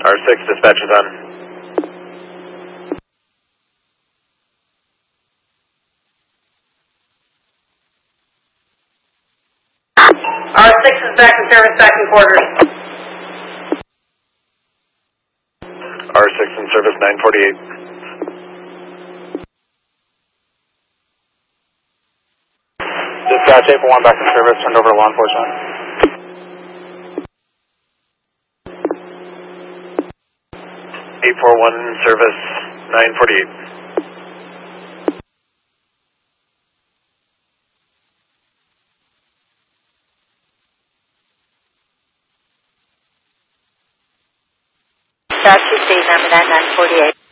R6 dispatch is on. R6 is back in service, back in quarters. R6 in service, 948. Dispatch 841 back in service, turned over to law enforcement. 841 in service, 948. Dispatch 68 number 9948.